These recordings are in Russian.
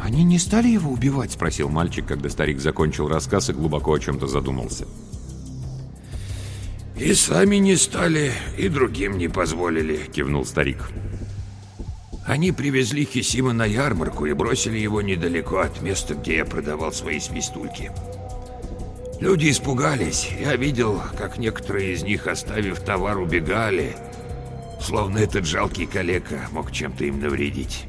Они не стали его убивать? Спросил мальчик, когда старик закончил рассказ и глубоко о чем-то задумался. И сами не стали, и другим не позволили, кивнул старик. Они привезли Хисима на ярмарку и бросили его недалеко от места, где я продавал свои свистульки. Люди испугались. Я видел, как некоторые из них, оставив товар, убегали, словно этот жалкий калека мог чем-то им навредить.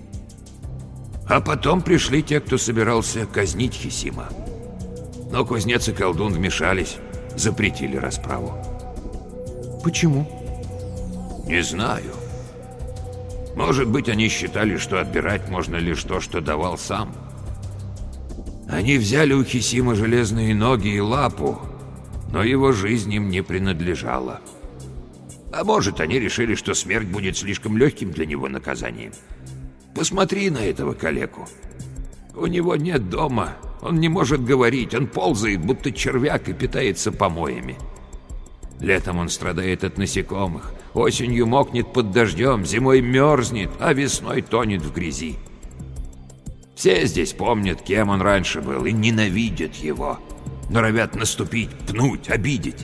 А потом пришли те, кто собирался казнить Хисима. Но кузнец и колдун вмешались, запретили расправу. Почему? Не знаю. Может быть, они считали, что отбирать можно лишь то, что давал сам. Они взяли у Хисима железные ноги и лапу, но его жизнь им не принадлежала. А может, они решили, что смерть будет слишком легким для него наказанием. Посмотри на этого калеку. У него нет дома, он не может говорить, он ползает, будто червяк, и питается помоями. Летом он страдает от насекомых, осенью мокнет под дождем, зимой мерзнет, а весной тонет в грязи. Все здесь помнят, кем он раньше был, и ненавидят его. Норовят наступить, пнуть, обидеть.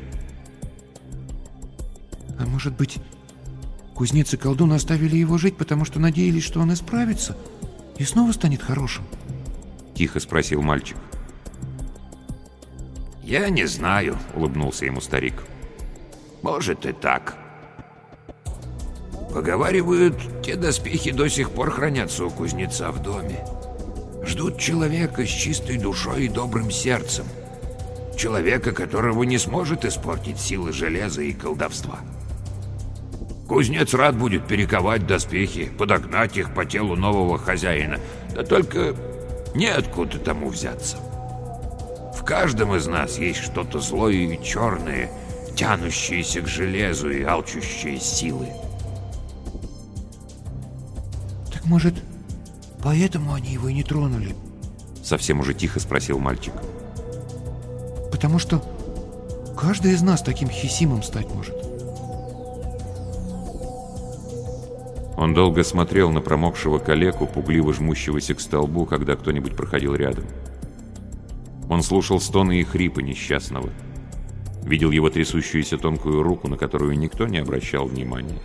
А может быть, кузнец и колдун оставили его жить, потому что надеялись, что он исправится и снова станет хорошим? Тихо спросил мальчик. Я не знаю, улыбнулся ему старик. Может и так. Поговаривают, те доспехи до сих пор хранятся у кузнеца в доме. Ждут человека с чистой душой и добрым сердцем. Человека, которого не сможет испортить силы железа и колдовства. Кузнец рад будет перековать доспехи, подогнать их по телу нового хозяина. Да только неоткуда тому взяться. В каждом из нас есть что-то злое и черное, тянущееся к железу и алчущее силы. Так может, поэтому они его и не тронули? Совсем уже тихо спросил мальчик. Потому что каждый из нас таким Хисимом стать может. Он долго смотрел на промокшего калеку, пугливо жмущегося к столбу, когда кто-нибудь проходил рядом. Он слушал стоны и хрипы несчастного. Видел его трясущуюся тонкую руку, на которую никто не обращал внимания.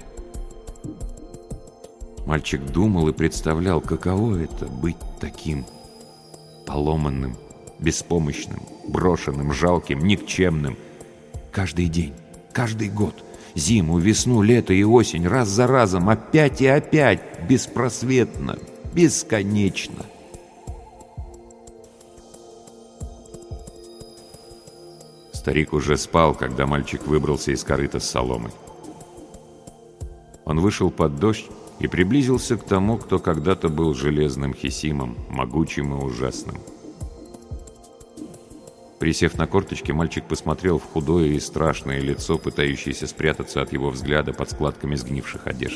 Мальчик думал и представлял, каково это — быть таким поломанным, беспомощным, брошенным, жалким, никчемным. Каждый день, каждый год, зиму, весну, лето и осень, раз за разом, опять и опять, беспросветно, бесконечно. Старик уже спал, когда мальчик выбрался из корыта с соломой. Он вышел под дождь и приблизился к тому, кто когда-то был железным Хисимом, могучим и ужасным. Присев на корточки, мальчик посмотрел в худое и страшное лицо, пытающееся спрятаться от его взгляда под складками сгнивших одежд.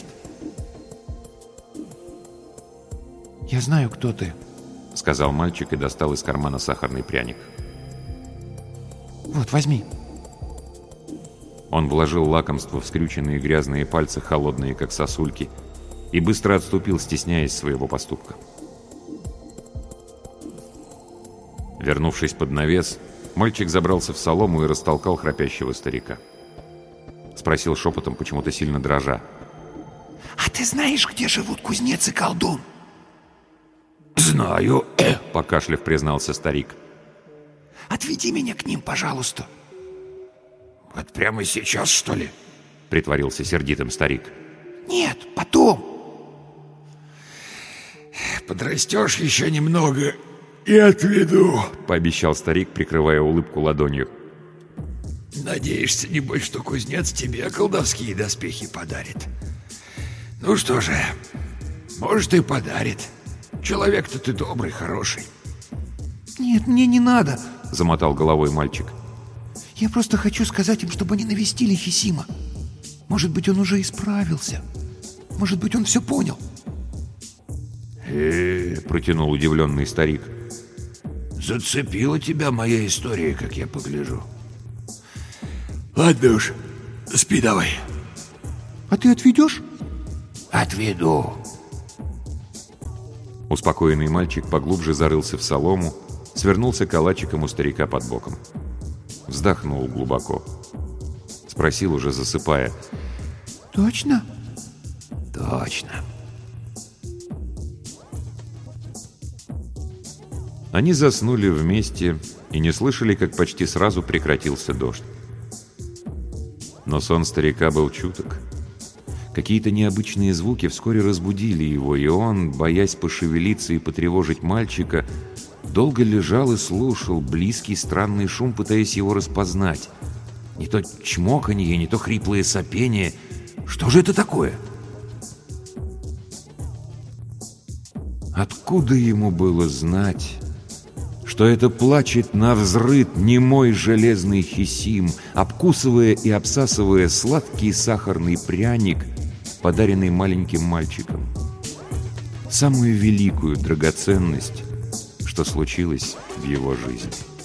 «Я знаю, кто ты», — сказал мальчик и достал из кармана сахарный пряник. «Вот, возьми». Он вложил лакомство в скрюченные грязные пальцы, холодные, как сосульки, и быстро отступил, стесняясь своего поступка. Вернувшись под навес, мальчик забрался в солому и растолкал храпящего старика. Спросил шепотом, почему-то сильно дрожа: «А ты знаешь, где живут кузнец и колдун?» «Знаю», — покашляв, признался старик. «Отведи меня к ним, пожалуйста». «Вот прямо сейчас, что ли?» — притворился сердитым старик. «Нет, потом». «Подрастешь еще немного и отведу», — пообещал старик, прикрывая улыбку ладонью. «Надеешься, небось, что кузнец тебе колдовские доспехи подарит? Ну что же, может, и подарит. Человек-то ты добрый, хороший». «Нет, мне не надо», — замотал головой мальчик. «Я просто хочу сказать им, чтобы они навестили Хисима. Может быть, он уже исправился. Может быть, он все понял». Протянул удивленный старик. «Зацепила тебя моя история, как я погляжу. Ладно уж, спи давай». «А ты отведешь?» «Отведу». Успокоенный мальчик поглубже зарылся в солому, свернулся калачиком у старика под боком. Вздохнул глубоко. Спросил, уже засыпая: «Точно?» «Точно». Они заснули вместе и не слышали, как почти сразу прекратился дождь. Но сон старика был чуток. Какие-то необычные звуки вскоре разбудили его, и он, боясь пошевелиться и потревожить мальчика, долго лежал и слушал близкий странный шум, пытаясь его распознать. Не то чмоканье, не то хриплое сопение. Что же это такое? Откуда ему было знать, что это плачет навзрыд немой железный Хисим, обкусывая и обсасывая сладкий сахарный пряник, подаренный маленьким мальчиком? Самую великую драгоценность, что случилось в его жизни.